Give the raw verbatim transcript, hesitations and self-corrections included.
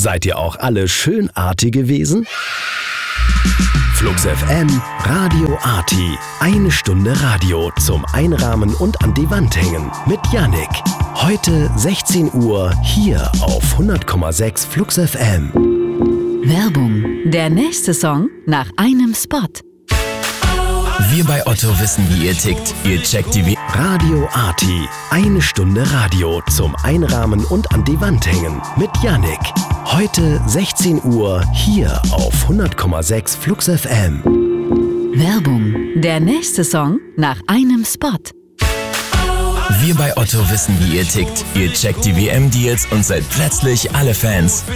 Seid ihr auch alle Schönartige gewesen? Flux F M, Radio Arti. Eine Stunde Radio zum Einrahmen und an die Wand hängen mit Yannick. Heute sechzehn Uhr hier auf hundert Komma sechs Flux F M. Werbung. Der nächste Song nach einem Spot. Wir bei Otto wissen, wie ihr tickt. Ihr checkt die... Radio Arti. Eine Stunde Radio zum Einrahmen und an die Wand hängen mit Yannick. Heute sechzehn Uhr hier auf hundert Komma sechs Flux F M. Werbung. Der nächste Song nach einem Spot. Wir bei Otto wissen, wie ihr tickt. Ihr checkt die W M-Deals und seid plötzlich alle Fans.